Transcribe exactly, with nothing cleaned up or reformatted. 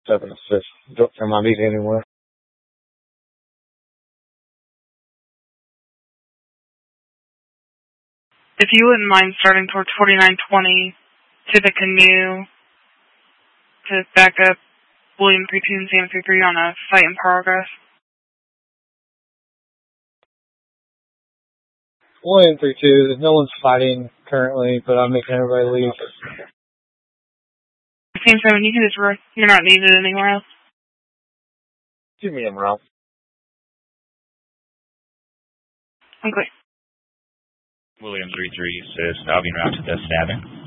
seven to six. Don't turn my meeting anywhere. If you wouldn't mind starting towards forty-nine twenty to the canoe to back up William three two and Sam three three on a fight in progress. William three two, no one's fighting currently, but I'm making everybody leave. Sam seven, you can just run. You're not needed anywhere else. Give me a round. Okay. William three three says stopping route to the stabbing.